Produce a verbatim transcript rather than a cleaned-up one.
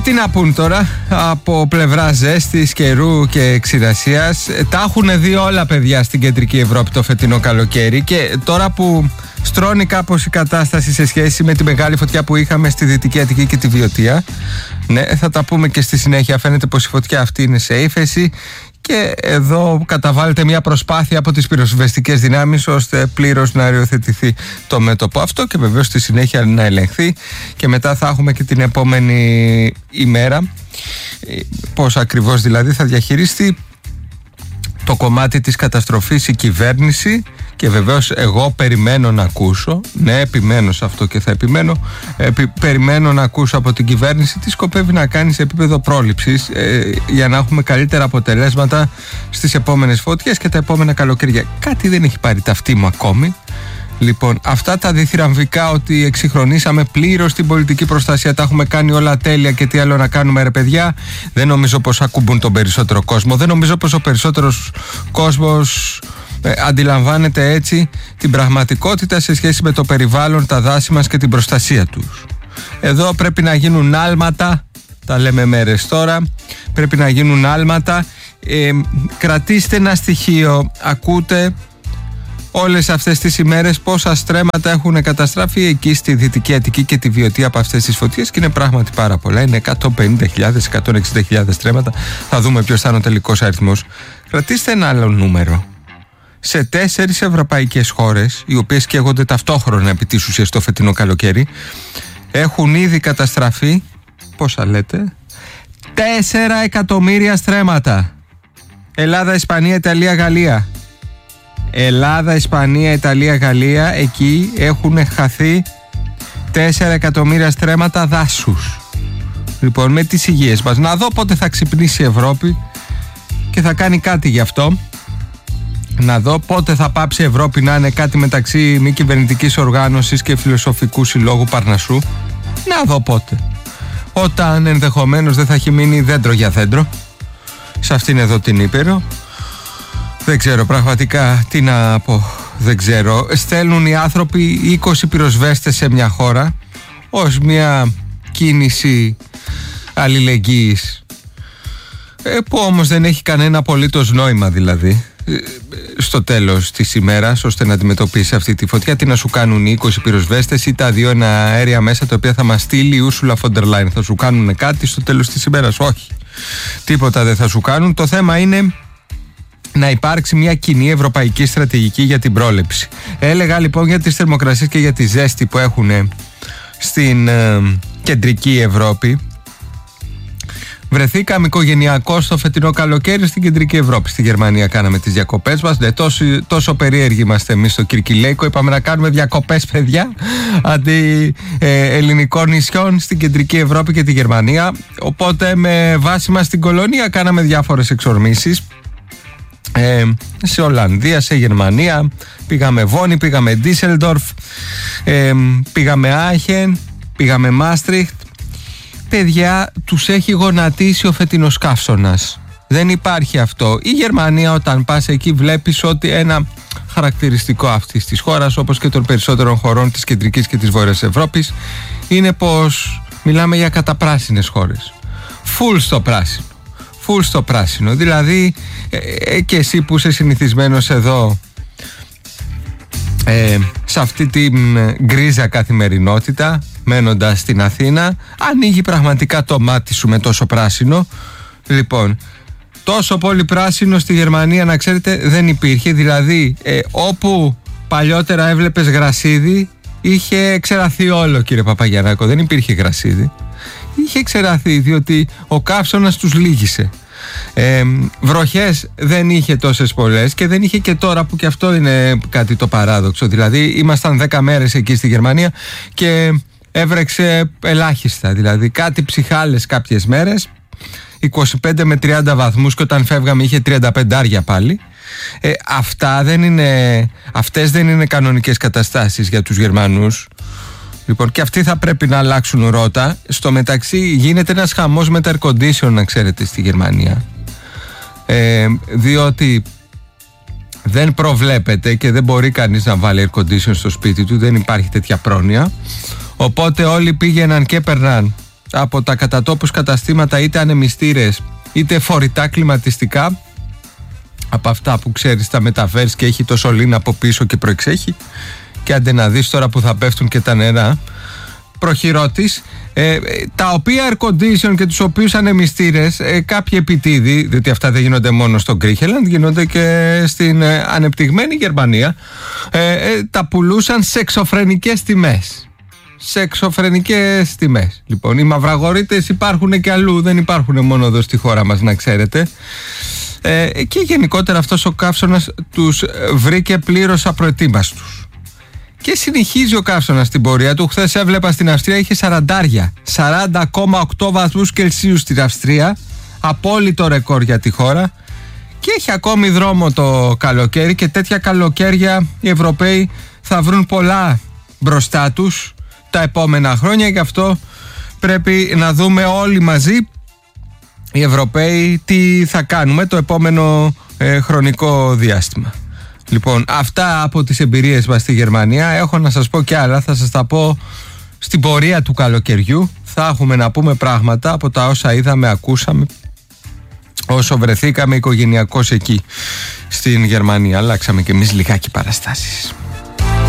Τι να πούν τώρα από πλευρά ζέστης, καιρού και ξηρασίας. Τα έχουν δει όλα, παιδιά, στην κεντρική Ευρώπη το φετινό καλοκαίρι. Και τώρα που στρώνει κάπως η κατάσταση σε σχέση με τη μεγάλη φωτιά που είχαμε στη Δυτική Αττική και τη Βιωτία, ναι, θα τα πούμε και στη συνέχεια. Φαίνεται πως η φωτιά αυτή είναι σε ύφεση. Και εδώ καταβάλλεται μια προσπάθεια από τις πυροσβεστικές δυνάμεις ώστε πλήρως να οριοθετηθεί το μέτωπο αυτό και βεβαίως στη συνέχεια να ελεγχθεί. Και μετά θα έχουμε και την επόμενη ημέρα πώς ακριβώς δηλαδή θα διαχειριστεί το κομμάτι της καταστροφής η κυβέρνηση. Και βεβαίως εγώ περιμένω να ακούσω, ναι, επιμένω σε αυτό και θα επιμένω, επι, περιμένω να ακούσω από την κυβέρνηση τι σκοπεύει να κάνει σε επίπεδο πρόληψης ε, για να έχουμε καλύτερα αποτελέσματα στις επόμενες φωτιές και τα επόμενα καλοκαίρια. Κάτι δεν έχει πάρει ταυτί μου ακόμη. Λοιπόν, αυτά τα διθυραμβικά ότι εξυγχρονίσαμε πλήρως την πολιτική προστασία, τα έχουμε κάνει όλα τέλεια και τι άλλο να κάνουμε, ρε παιδιά, δεν νομίζω πως ακουμπούν τον περισσότερο κόσμο. Δεν νομίζω πως ο περισσότερος κόσμος Ε, αντιλαμβάνεται έτσι την πραγματικότητα σε σχέση με το περιβάλλον, τα δάση μας και την προστασία τους. Εδώ πρέπει να γίνουν άλματα, τα λέμε μέρες τώρα, πρέπει να γίνουν άλματα. ε, Κρατήστε ένα στοιχείο, ακούτε όλες αυτές τις ημέρες πόσα στρέμματα έχουν καταστραφεί εκεί στη Δυτική Αττική και τη Βιωτία από αυτές τις φωτιές και είναι πράγματι πάρα πολλά, είναι εκατόν πενήντα χιλιάδες, εκατόν εξήντα χιλιάδες στρέμματα. Θα δούμε ποιος θα είναι ο τελικός αριθμός. Κρατήστε ένα άλλο νούμερο. Σε τέσσερις ευρωπαϊκές χώρες, οι οποίες καίγονται ταυτόχρονα επί της ουσίας το φετινό καλοκαίρι, έχουν ήδη καταστραφεί, πόσα λέτε, τέσσερα εκατομμύρια στρέμματα. Ελλάδα, Ισπανία, Ιταλία, Γαλλία. Ελλάδα, Ισπανία, Ιταλία, Γαλλία, εκεί έχουν χαθεί τέσσερα εκατομμύρια στρέμματα δάσους. Λοιπόν, με τις υγείες μας. Να δω πότε θα ξυπνήσει η Ευρώπη και θα κάνει κάτι γι' αυτό. Να δω πότε θα πάψει η Ευρώπη να είναι κάτι μεταξύ μη κυβερνητικής οργάνωσης και φιλοσοφικού συλλόγου Παρνασσού. Να δω πότε. Όταν ενδεχομένως δεν θα έχει μείνει δέντρο για δέντρο σε αυτήν εδώ την Ήπειρο. Δεν ξέρω πραγματικά τι να πω. Δεν ξέρω. Στέλνουν οι άνθρωποι είκοσι πυροσβέστες σε μια χώρα ως μια κίνηση αλληλεγγύης, που όμως δεν έχει κανένα απολύτως νόημα δηλαδή στο τέλος της ημέρας, ώστε να αντιμετωπίσει αυτή τη φωτιά. Τι να σου κάνουν οι είκοσι πυροσβέστες ή τα δύο ένα αέρια μέσα τα οποία θα μας στείλει η Ursula von der Leyen? Θα σου κάνουν κάτι στο τέλος της ημέρας? Όχι, τίποτα δεν θα σου κάνουν. Το θέμα είναι να υπάρξει μια κοινή ευρωπαϊκή στρατηγική για την πρόληψη. Έλεγα λοιπόν για τις θερμοκρασίες και για τη ζέστη που έχουν στην ε, κεντρική Ευρώπη. Βρεθήκαμε οικογενειακώς το φετινό καλοκαίρι στην κεντρική Ευρώπη. Στη Γερμανία κάναμε τις διακοπές μας. Ναι, τόσο, τόσο περίεργοι είμαστε εμείς στο Κυρκυλέικο. Είπαμε να κάνουμε διακοπές, παιδιά, αντί ε, ελληνικών νησιών στην κεντρική Ευρώπη και τη Γερμανία. Οπότε με βάση μας στην κολονία κάναμε διάφορες εξορμήσεις. Ε, σε Ολλανδία, σε Γερμανία. Πήγαμε Βόνι, πήγαμε Ντίσελντορφ, ε, πήγαμε Άχεν, πήγαμε Μάστριχτ. Παιδιά, τους έχει γονατίσει ο φετινός καύσωνας. Δεν υπάρχει αυτό. Η Γερμανία, όταν πας εκεί, βλέπεις ότι ένα χαρακτηριστικό αυτής της χώρας, όπως και των περισσότερων χωρών της κεντρικής και της βόρειας Ευρώπης, είναι πως μιλάμε για καταπράσινες χώρες. Φουλ στο πράσινο. Φουλ στο πράσινο. Δηλαδή, ε, και εσύ που είσαι συνηθισμένος εδώ ε, σε αυτή την γκρίζα καθημερινότητα, μένοντας στην Αθήνα, ανοίγει πραγματικά το μάτι σου με τόσο πράσινο. Λοιπόν, τόσο πολύ πράσινο στη Γερμανία, να ξέρετε, δεν υπήρχε. Δηλαδή, ε, όπου παλιότερα έβλεπες γρασίδι, είχε ξεραθεί όλο, κύριε Παπαγιαννάκο. Δεν υπήρχε γρασίδι. Είχε ξεραθεί, διότι ο καύσωνας τους λύγησε. Ε, βροχές δεν είχε τόσες πολλές και δεν είχε και τώρα, που και αυτό είναι κάτι το παράδοξο. Δηλαδή, ήμασταν δέκα μέρες εκεί στη Γερμανία και έβρεξε ελάχιστα. Δηλαδή, κάτι ψυχάλες κάποιες μέρες, είκοσι πέντε με τριάντα βαθμούς, και όταν φεύγαμε είχε τριάντα πέντε άρια πάλι. Ε, αυτά δεν είναι, αυτές δεν είναι κανονικές καταστάσεις για τους Γερμανούς. Λοιπόν, και αυτοί θα πρέπει να αλλάξουν ρότα. Στο μεταξύ γίνεται ένας χαμός με τα air condition, να ξέρετε, στη Γερμανία. Ε, διότι δεν προβλέπεται και δεν μπορεί κανείς να βάλει air condition στο σπίτι του, δεν υπάρχει τέτοια πρόνοια. Οπότε όλοι πήγαιναν και έπαιρναν από τα κατατόπους καταστήματα, είτε ανεμιστήρες είτε φορητά κλιματιστικά, από αυτά που ξέρεις τα μεταφέρεις και έχει το σωλήνα από πίσω και προεξέχει, και άντε να δεις τώρα που θα πέφτουν και τα νερά, προχειρώτης, ε, τα οποία air condition και τους οποίους ανεμιστήρες, ε, κάποιοι επιτίδοι, διότι αυτά δεν γίνονται μόνο στο Γκρίχελαντ, γίνονται και στην ε, ανεπτυγμένη Γερμανία, ε, ε, τα πουλούσαν σε εξωφρενικές τιμές. Σε εξωφρενικές τιμές. Λοιπόν, οι μαυραγορείτες υπάρχουν και αλλού, δεν υπάρχουν μόνο εδώ στη χώρα μας, να ξέρετε. Ε, και γενικότερα αυτός ο καύσωνας τους βρήκε πλήρως απροετοίμαστους. Και συνεχίζει ο καύσωνας στην πορεία του. Χθες έβλεπα στην Αυστρία είχε σαράντα, σαράντα κόμμα οκτώ βαθμούς Κελσίου στην Αυστρία. Απόλυτο ρεκόρ για τη χώρα. Και έχει ακόμη δρόμο το καλοκαίρι, και τέτοια καλοκαίρια οι Ευρωπαίοι θα βρουν πολλά μπροστά τους τα επόμενα χρόνια. Γι' αυτό πρέπει να δούμε όλοι μαζί, οι Ευρωπαίοι, τι θα κάνουμε το επόμενο ε, χρονικό διάστημα. Λοιπόν, αυτά από τις εμπειρίες μας στη Γερμανία. Έχω να σας πω και άλλα, θα σας τα πω στην πορεία του καλοκαιριού. Θα έχουμε να πούμε πράγματα από τα όσα είδαμε, ακούσαμε, όσο βρεθήκαμε οικογενειακώς εκεί στην Γερμανία. Αλλάξαμε και εμείς λιγάκι παραστάσεις.